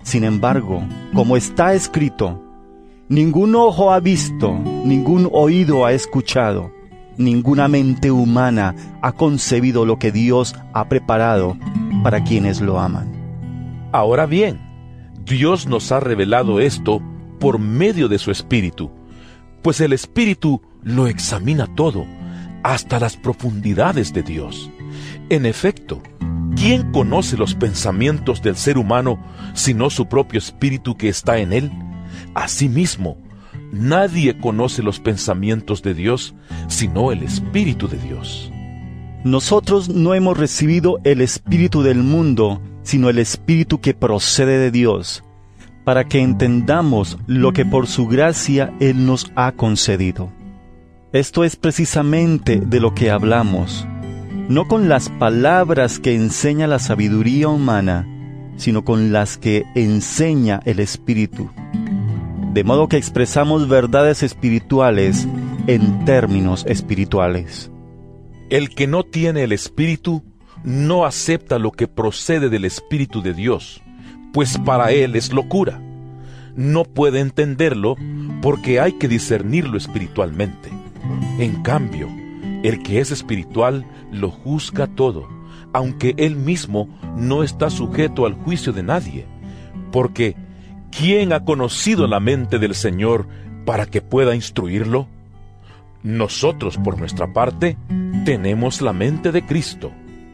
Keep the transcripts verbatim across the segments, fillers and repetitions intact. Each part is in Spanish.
Sin embargo, como está escrito, ningún ojo ha visto, ningún oído ha escuchado, ninguna mente humana ha concebido lo que Dios ha preparado para quienes lo aman. Ahora bien, Dios nos ha revelado esto por medio de su Espíritu, pues el Espíritu lo examina todo, hasta las profundidades de Dios. En efecto, ¿quién conoce los pensamientos del ser humano sino su propio espíritu que está en él? Asimismo, nadie conoce los pensamientos de Dios sino el Espíritu de Dios. Nosotros no hemos recibido el espíritu del mundo, sino el Espíritu que procede de Dios, para que entendamos lo que por su gracia Él nos ha concedido. Esto es precisamente de lo que hablamos, no con las palabras que enseña la sabiduría humana, sino con las que enseña el Espíritu. De modo que expresamos verdades espirituales en términos espirituales. El que no tiene el Espíritu no acepta lo que procede del Espíritu de Dios, pues para él es locura. No puede entenderlo porque hay que discernirlo espiritualmente. En cambio, el que es espiritual lo juzga todo, aunque él mismo no está sujeto al juicio de nadie. Porque, ¿quién ha conocido la mente del Señor para que pueda instruirlo? Nosotros, por nuestra parte, tenemos la mente de Cristo.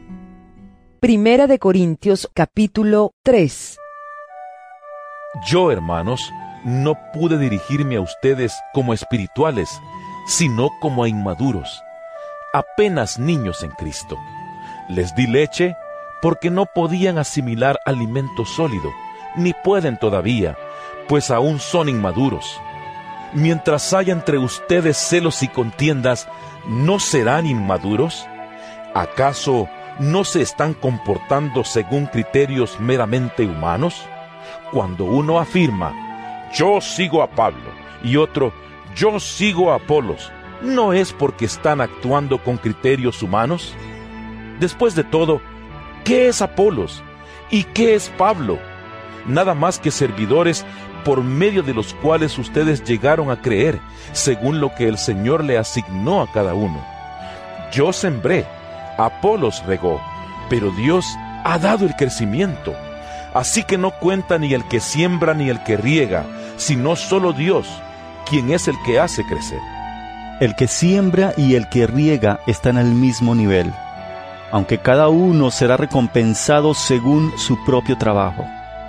Primera de Corintios, capítulo tres. Yo, hermanos, no pude dirigirme a ustedes como espirituales, sino como a inmaduros, apenas niños en Cristo. Les di leche porque no podían asimilar alimento sólido, ni pueden todavía, pues aún son inmaduros. Mientras haya entre ustedes celos y contiendas, ¿no serán inmaduros? ¿Acaso no se están comportando según criterios meramente humanos? Cuando uno afirma, yo sigo a Pablo, y otro, yo sigo a Apolos, ¿no es porque están actuando con criterios humanos? Después de todo, ¿qué es Apolos? ¿Y qué es Pablo? Nada más que servidores por medio de los cuales ustedes llegaron a creer, según lo que el Señor le asignó a cada uno. Yo sembré, Apolos regó, pero Dios ha dado el crecimiento. Así que no cuenta ni el que siembra ni el que riega, sino solo Dios, quien es el que hace crecer. El que siembra y el que riega están al mismo nivel, aunque cada uno será recompensado según su propio trabajo.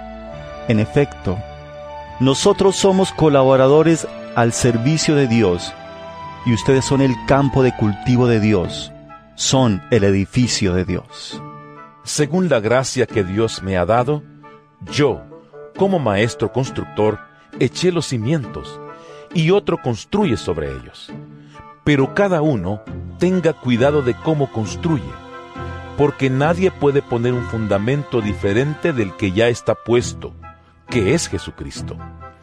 En efecto, nosotros somos colaboradores al servicio de Dios, y ustedes son el campo de cultivo de Dios, son el edificio de Dios. Según la gracia que Dios me ha dado, yo, como maestro constructor, eché los cimientos, y otro construye sobre ellos. Pero cada uno tenga cuidado de cómo construye, porque nadie puede poner un fundamento diferente del que ya está puesto, que es Jesucristo.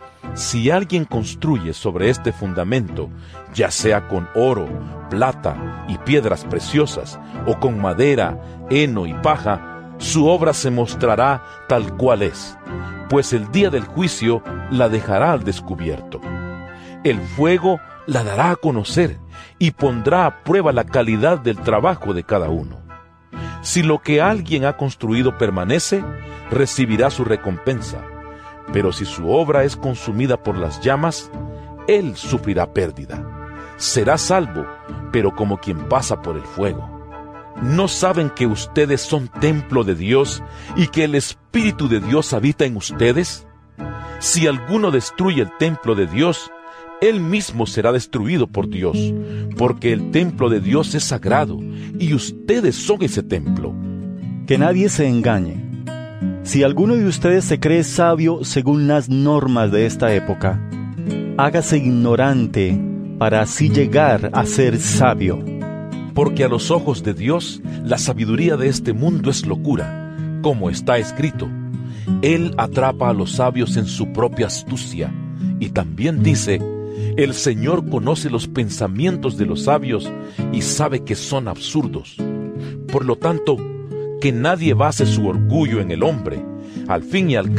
Si alguien construye sobre este fundamento, ya sea con oro, plata y piedras preciosas, o con madera, heno y paja, su obra se mostrará tal cual es, pues el día del juicio la dejará al descubierto. El fuego la dará a conocer y pondrá a prueba la calidad del trabajo de cada uno. Si lo que alguien ha construido permanece, recibirá su recompensa. Pero si su obra es consumida por las llamas, él sufrirá pérdida. Será salvo, pero como quien pasa por el fuego. ¿No saben que ustedes son templo de Dios y que el Espíritu de Dios habita en ustedes? Si alguno destruye el templo de Dios, él mismo será destruido por Dios, porque el templo de Dios es sagrado, y ustedes son ese templo. Que nadie se engañe. Si alguno de ustedes se cree sabio según las normas de esta época, hágase ignorante para así llegar a ser sabio. Porque a los ojos de Dios, la sabiduría de este mundo es locura, como está escrito. Él atrapa a los sabios en su propia astucia. Y también dice, el Señor conoce los pensamientos de los sabios y sabe que son absurdos. Por lo tanto, que nadie base su orgullo en el hombre. Al fin y al